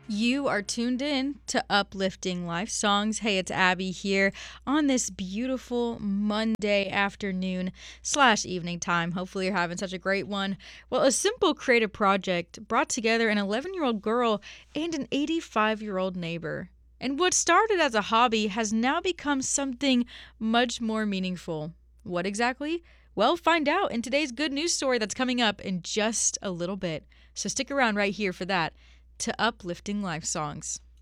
You are tuned in to Uplifting Life Songs. Hey, it's Abby here on this beautiful Monday afternoon slash evening time. Hopefully, you're having such a great one. Well, a simple creative project brought together an 11-year-old girl and an 85-year-old neighbor. And what started as a hobby has now become something much more meaningful. What exactly? Well, find out in today's good news story that's coming up in just a little bit. So stick around right here for that to Uplifting Life Songs.